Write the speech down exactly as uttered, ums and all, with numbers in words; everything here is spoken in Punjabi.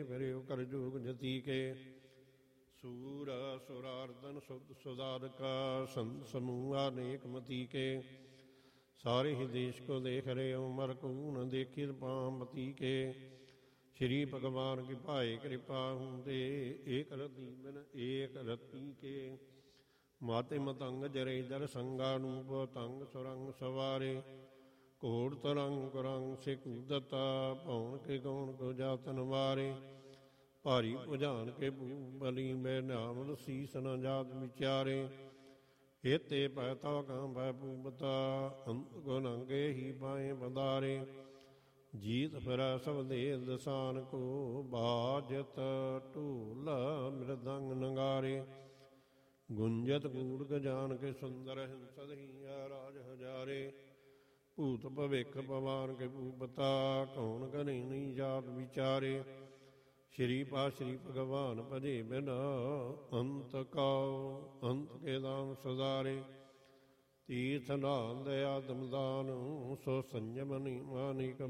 ਫਿਰਿਓ ਕਰ ਜੋਗ ਜਤੀ ਕੇ। ਸੂਰ ਸੁਰਾਰਦਨ ਸੁਦ ਸੁਦਾਰਕਾ ਸੰਤ ਸਮੂਹ ਅਨੇਕ ਮਤੀ ਕੇ। ਸਾਰੇ ਹੀ ਦੇਸ਼ ਕੋ ਦੇਖ ਰਹੇ ਉਮਰ ਕੋ ਨ ਦੇਖੀ ਪਾਮਤੀ ਕੇ। ਸ਼੍ਰੀ ਭਗਵਾਨ ਕੀ ਭਾਏ ਕਿਰਪਾ ਹੁੰਦੇ ਏਕ ਰਤੀ ਬਿਨ ਏਕ ਰਤੀ ਕੇ। ਮਾਤੇ ਮਤੰਗ ਜਰੇ ਦਰ ਸੰਗਾ ਨੂਪ ਤੰਗ ਸੁਰੰਗ ਸਵਾਰੇ। ਘੋੜ ਤਰੰਗ ਕੁਰੰਗ ਸਿੱਖ ਦਤਾ ਭਉਣ ਕੇ ਗੌਣ ਕੋ ਜਾਤਨ ਵਾਰੇ। ਭਾਰੀ ਭੁਜਾਨ ਕੇ ਬਲੀ ਮੈਂ ਨਾਮ ਸੀਸ ਨ ਜਾਤ ਵਿਚਾਰੇ। ਏਤੇ ਪੈ ਤਾ ਕਾਂ ਭੈ ਪੂਬਤਾ ਅੰਤ ਕੋ ਨੰਗੇ ਹੀ ਪਾਏ ਬੰਦਾਰੇ। ਜੀਤ ਫਿਰੈ ਸਭ ਦੇ ਦਸਾਨ ਕੋ ਬਾਜਤ ਢੋਲ ਮਿਰਦੰਗ ਨਗਾਰੇ। ਗੁੰਜਤ ਗੂੜ ਗਜਾਨ ਕੇ ਸੁੰਦਰ ਹਿੰਸਦ ਹੀ ਰਾਜ ਹਜ਼ਾਰੇ। ਭੂਤ ਭਵਿਖ ਪਵਾਨ ਕੇ ਪੂਪਤਾ ਕੌਣ ਕਰੇ ਨਹੀਂ ਜਾਤ ਵਿਚਾਰੇ। ਸ਼੍ਰੀ ਪਾ ਸ਼੍ਰੀ ਭਗਵਾਨ ਭਜੇ ਬਿਨਾ ਅੰਤ ਕਾਉ ਅੰਤ ਕੇ ਦਾਨ ਸਦਾਰੇ। ਤੀਰਥ ਨਾਮ ਦਇਆ ਦਮਦਾਨ ਸੋ ਸੰਜਮ ਨੀ ਮਾਨਿਕ